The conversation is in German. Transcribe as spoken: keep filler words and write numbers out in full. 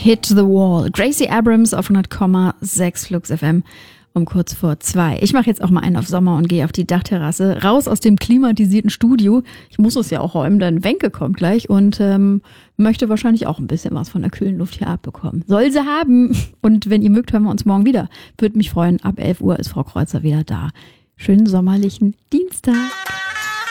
Hit the Wall. Gracie Abrams auf hundert Komma sechs Flux F M um kurz vor zwei. Ich mache jetzt auch mal einen auf Sommer und gehe auf die Dachterrasse, raus aus dem klimatisierten Studio. Ich muss es ja auch räumen, denn Wenke kommt gleich und ähm, möchte wahrscheinlich auch ein bisschen was von der kühlen Luft hier abbekommen. Soll sie haben. Und wenn ihr mögt, hören wir uns morgen wieder. Würde mich freuen, ab elf Uhr ist Frau Kreuzer wieder da. Schönen sommerlichen Dienstag.